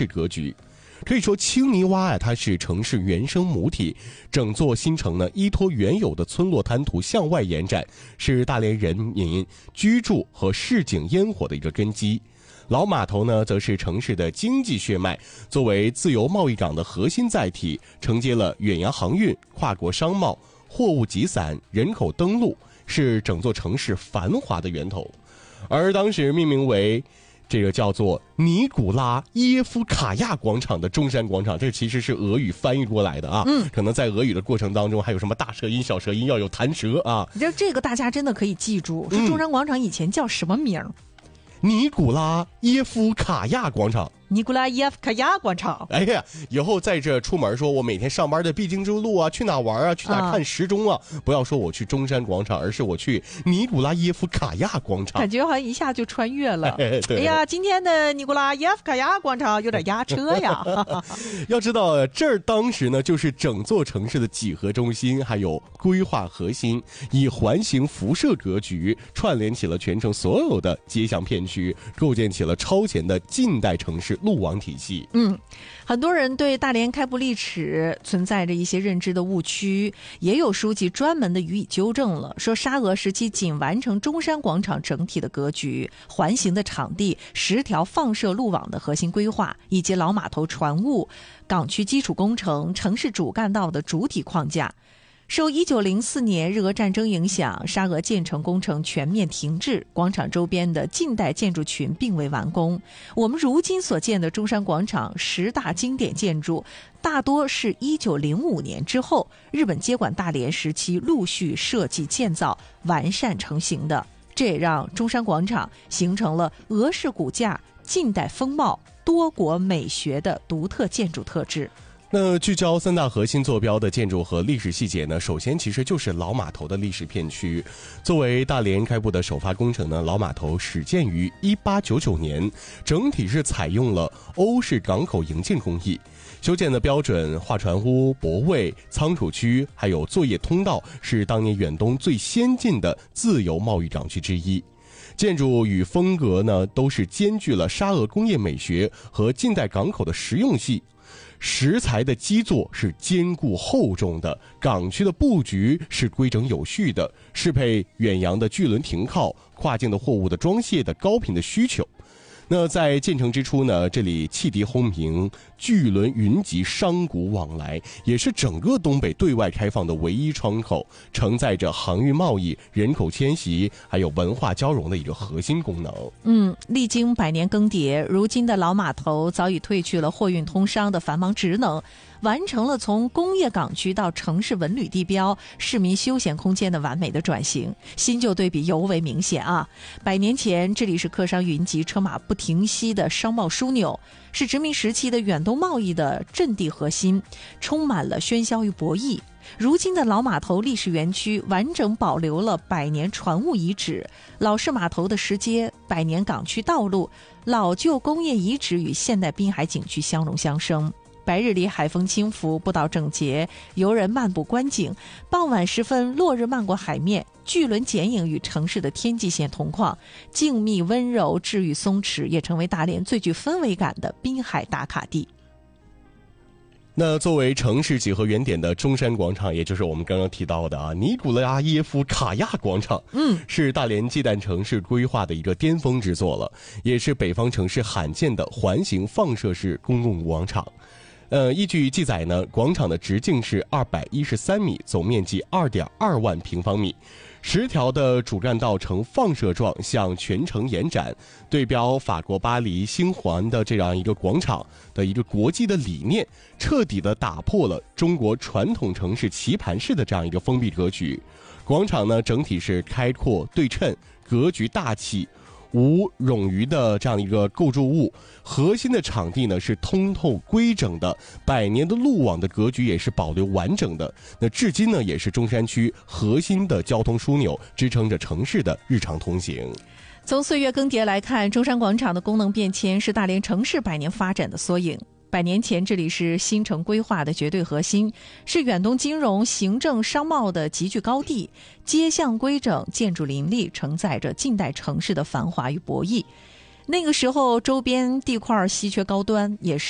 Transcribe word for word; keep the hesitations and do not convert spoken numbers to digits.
市格局。可以说青泥洼啊，它是城市原生母体，整座新城呢依托原有的村落滩涂向外延展，是大连人民居住和市井烟火的一个根基。老码头呢则是城市的经济血脉，作为自由贸易港的核心载体，承接了远洋航运、跨国商贸、货物集散、人口登陆，是整座城市繁华的源头。而当时命名为这个叫做尼古拉耶夫卡亚广场的中山广场，这其实是俄语翻译过来的啊。嗯，可能在俄语的过程当中还有什么大舌音、小舌音，要有弹舌啊。 这这个大家真的可以记住，说中山广场以前叫什么名？ 嗯、尼古拉耶夫卡亚广场。 尼古拉耶夫卡亚广场。 哎呀，以后在这出门说，我每天上班的必经之路啊，去哪玩啊，去哪看时钟啊，啊不要说我去中山广场，而是我去尼古拉耶夫卡亚广场， 感觉好像一下就穿越了。 哎, 哎呀，今天的尼古拉耶夫卡亚广场有点压车呀。 要知道，这儿当时呢就是整座城市的几何中心，还有规划核心，以环形辐射格局串联起了全城所有的街巷片区，构建起了超前的近代城市路网体系。 嗯，很多人对大连开埠历史存在着一些认知的误区，也有书籍专门的予以纠正了，说沙俄时期仅完成中山广场整体的格局、环形的场地、十条放射路网的核心规划，以及老码头船务、港区基础工程、城市主干道的主体框架。受一九零四年日俄战争影响，沙俄建成工程全面停滞，广场周边的近代建筑群并未完工。我们如今所见的中山广场十大经典建筑，大多是一九零五年之后日本接管大连时期陆续设计建造完善成型的，这也让中山广场形成了俄式骨架、近代风貌、多国美学的独特建筑特质。 那聚焦三大核心坐标的建筑和历史细节呢，首先其实就是老码头的历史片区。作为大连开埠的首发工程呢，老码头始建于一八九九年，整体是采用了欧式港口营建工艺，修建的标准划船屋、泊位、仓储区还有作业通道，是当年远东最先进的自由贸易港区之一。建筑与风格呢，都是兼具了沙俄工业美学和近代港口的实用性。石材的基座是坚固厚重的，港区的布局是规整有序的，适配远洋的巨轮停靠、跨境的货物的装卸的高频的需求。那在建成之初呢，这里汽笛轰鸣，巨轮云集，商贾往来，也是整个东北对外开放的唯一窗口，承载着航运贸易、人口迁徙还有文化交融的一个核心功能。 嗯，历经百年更迭，如今的老码头早已褪去了货运通商的繁忙职能，完成了从工业港区到城市文旅地标、市民休闲空间的完美的转型，新旧对比尤为明显啊！百年前，这里是客商云集、车马不停息的商贸枢纽，是殖民时期的远东贸易的阵地核心，充满了喧嚣与博弈。如今的老码头历史园区完整保留了百年船务遗址、老式码头的石阶、百年港区道路、老旧工业遗址与现代滨海景区相融相生。白日里海风轻拂，步道整洁，游人漫步观景。傍晚时分，落日漫过海面，巨轮剪影与城市的天际线同框，静谧温柔，治愈松弛，也成为大连最具氛围感的滨海打卡地。 那作为城市几何原点的中山广场，也就是我们刚刚提到的啊，尼古拉耶夫卡亚广场，嗯，是大连近代城市规划的一个巅峰之作了，也是北方城市罕见的环形放射式公共广场。呃，依据记载呢，广场的直径是二百一十三米，总面积二点二万平方米。十条的主干道呈放射状向全城延展，对标法国巴黎星环的这样一个广场的一个国际的理念，彻底的打破了中国传统城市棋盘式的这样一个封闭格局。广场呢，整体是开阔对称，格局大气，无冗余的这样一个构筑物，核心的场地呢是通透规整的，百年的路网的格局也是保留完整的。那至今呢，也是中山区核心的交通枢纽，支撑着城市的日常通行。 从岁月更迭来看，中山广场的功能变迁是大连城市百年发展的缩影。百年前，这里是新城规划的绝对核心，是远东金融、行政、商贸的集聚高地，街巷规整，建筑林立，承载着近代城市的繁华与博弈。那个时候，周边地块稀缺高端，也是